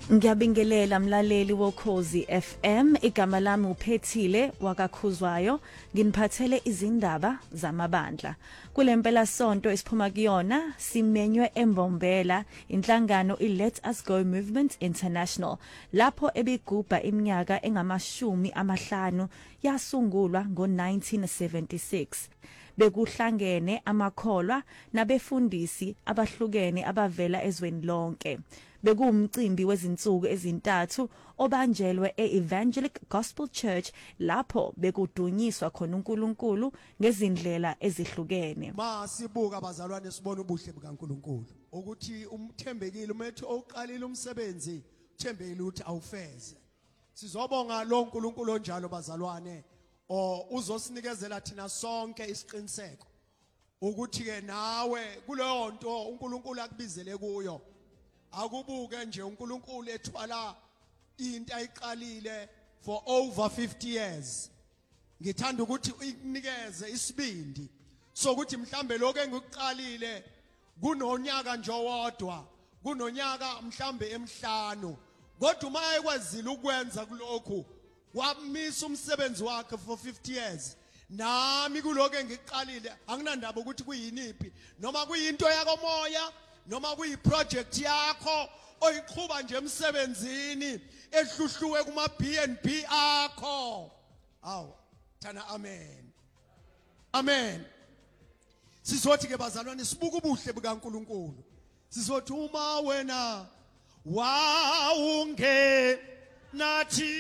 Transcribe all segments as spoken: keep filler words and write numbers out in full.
Ngiyabingelela mlaleli woKhozi F M, igama lami uPhethile wakaKhuzwayo, nginiphathele izindaba zamabandla. Kulempela sonto esiphuma kuyona simenywe eMbombela inhlangano iLet Us Go Movement International, lapho ebigubha iminyaka engamashumi amahlanu yasungulwa ngo nineteen seventy-six. Bekuhlangene amakholwa nabefundisi abahlukene abavela ezweni lonke. Bekuwumcimbi wezinsuku ezintathu obanjelwe e-Evangelic Gospel Church, lapho bekudunyiswa khona uNkulunkulu ngezindlela ezihlukene. Masibuka abazalwane sibona ubuhle bukaNkulunkulu ukuthi umthembekile umethu oqalile umsebenzi uthembekile ukuthi awufeze. Sizobonga lo uNkulunkulu onjalo bazalwane o uzosinikezela thina sonke isiqiniseko ukuthi ke nawe kuleyo nto uNkulunkulu akubizele kuyo akubuke nje uNkulunkulu ethwala into ayiqalile for over fifty years. Ngithanda ukuthi ikunikeze isibindi sokuthi mhlambe lokho engikuqalile kunonyaka nje owodwa, kunonyaka mhlambe emhlanu, kodwa uma ekwazile ukwenza kulokho wamisa umsebenzi wakhe for fifty years. Nami kuloko engikuqalile anginandaba ukuthi kuyiniphi, noma kuyinto yakomoya noma kuyiproject yakho oyiqhuba nje emsebenzini ehluhluwe kuma B and B akho. Aw, thana amen. Amen. Sizothi ke bazalwane sibuka ubuhle bukaNkulunkulu. Sizothi uma wena wawunge nathi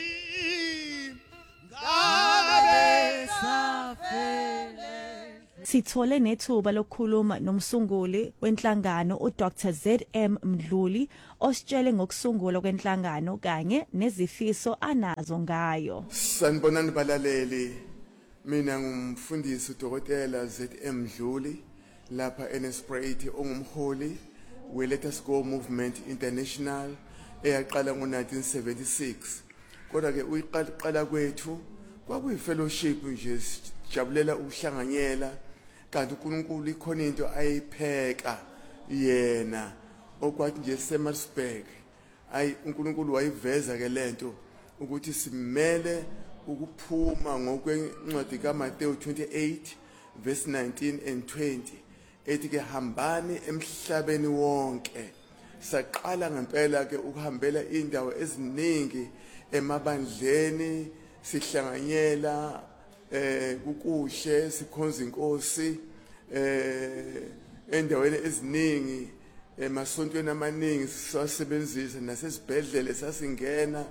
ngabe safele. Sithole nethuba lokukhuluma nomsunguli wenhlangano uDoctor Z M Mdluli ositshele ngokusungulwa kwenhlangano kanye nezifiso anazo ngayo. Sanibonani balaleli, mina ngumfundisi uDokotela Z M Mdluli lapha eNesprate ongumholi we Let Us Go Movement International eyaqala ngo nineteen seventy-six. Kodwa ke uyiqala kwethu kwakuyi fellowship nje sijabulela ukuhlanganyela, kanti uNkulunkulu ikhona into ayipheka yena okwathi nje seMarsburg. Ayi uNkulunkulu wayiveza ke lento ukuthi simele ukuphuma ngokwencwadi kaMateyu twenty-eight verse nineteen and twenty ethi ke hambani emhlabeni wonke. Saqala ngempela ke ukuhambela indawo eziningi emabandleni, sihlanganyela eh kukuhle, sikhonza inkosi eh endaweni eziningi, emasontweni amaningi sisebenzisa, nasesibhedlele sasingena,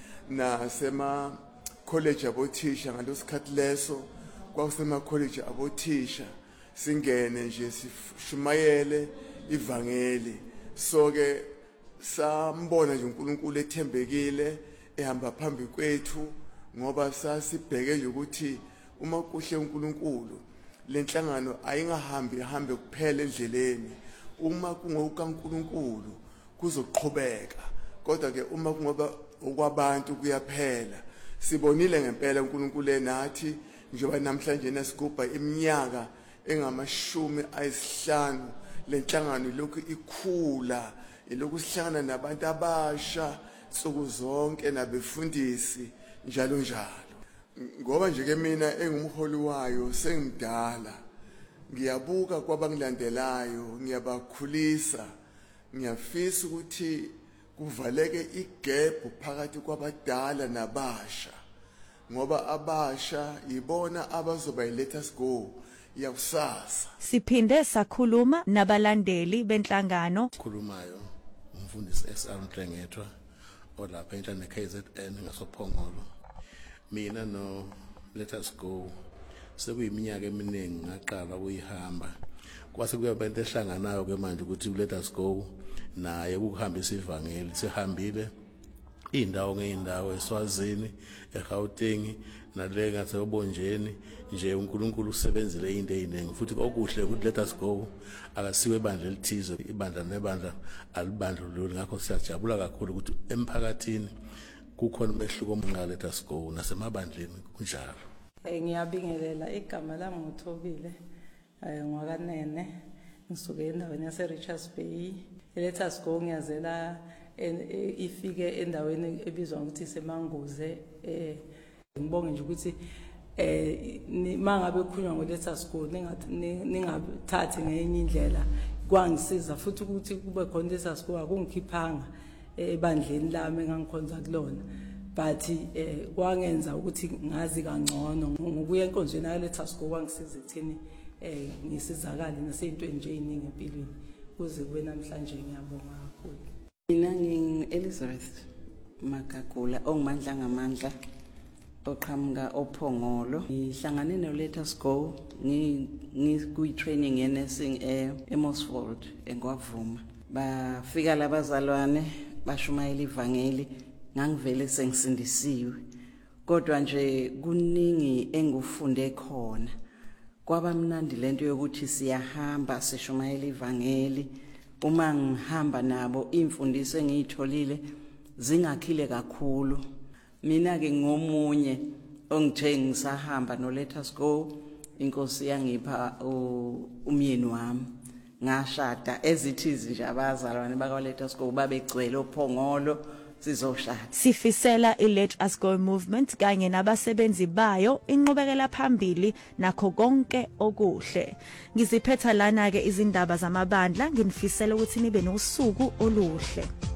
nasema college abothisha. Ngalosikhathi leso kwakusema college abothisha singene nje sishumayele ivangeli. So ke sambona nje uNkulunkulu ethembekile ehamba phambi kwethu, ngoba sasibheke nje ukuthi uma kuhle uNkulunkulu lenhlangano ayingahambi hambe kuphela endleleni. Uma kungokuNkulunkulu kuzoqhubeka, kodwa ke uma kungoba okwabantu kuyaphela. Sibonile ngempela uNkulunkulu enathi njengoba namhlanje nasigubha iminyaka engamashumi ayisihlanu lenhlangano lokhu ikhula, ilokhu sihlangana nabantu abasha nsuku zonke nabefundisi njalo njalo. Ngoba nje ke mina engumholi wayo sengimdala, ngiyabuka kwabangilandelayo, ngiyabakhulisa, ngiyafisa ukuthi kuvaleke igap phakathi kwabadala nabasha, ngoba abasha yibona abazoba Let Us Go yakusasa. Siphinde sakhuluma nabalandeli benhlangano. Khulumayo umfundisi S R Mhlengethwa olapha enhlane K Z N ngasophongolo. Mina no Let Us Go sekuyiminyaka eminingi ngaqala ukuyihamba, kwase kuyaba into ehlanganayo ke manje ukuthi Let Us Go naye ukuhambisa ivangeli. Sihambile indawo ngeindawo eSwazini, eGauteng nale ngaseBonjeni, nje uNkulunkulu usebenzile into eyiningi. Futhi okuhle ukuthi Let Us Go akasiwe ibandla elithize, ibandla nebandla alibandlululi. Ngakho siyajabula kakhulu ukuthi emphakathini kukhona umehluko omncane Let Us Go nasemabandleni kunjalo. Ngiyabingelela, igama lami nguThobile ngwakanene, ngisuke endaweni yase Richards Bay. Let Us Go ngiyazela ifike endaweni ebizwa ukuthi semanguze eh ngibonge nje ukuthi eh mangabe kukhulunywa ngo let us go ningathathi ngenye indlela kwangisiza futhi ukuthi kube khona let us go akungikhiphanga ebandleni lami engangikhonza kulona but eh kwangenza ukuthi ngazi kangcono ngokuya enkonzweni ya let us go kwangisiza ekutheni eh ngisizakale naseyintweni nje eziningi empilweni kuze kube namhlanje ngiyabonga kakhulu. Mina ngingu Elizabeth Makagula ongimandla ngamandla oqhamuka ophongolo ngihlangane no Let Us Go ngi ngi training ye nursing e eMosford eNgwavuma bafika labazalwane bashumayela ivangeli ngangivele sengisindisiwe kodwa nje kuningi engufunde khona kwaba mnandi lento yokuthi siyahamba sishumayela ivangeli uma ngihamba nabo imfundiso engiyitholile zingakhile kakhulu. Mina ke ngomunye ongithe ngisahamba no Let Us Go inkosi yangipha umyeni wami ngashada ezithizi nje abazalwane baka Let Us Go babegcwele ophongolo sizoshada. Sifisela i-Let Us Go movement kanye nabasebenzi bayo inqubekela phambili nakho konke okuhle. Ngiziphetha lana ke izindaba zamabandla ngimfisela ukuthi nibe nosuku oluhle.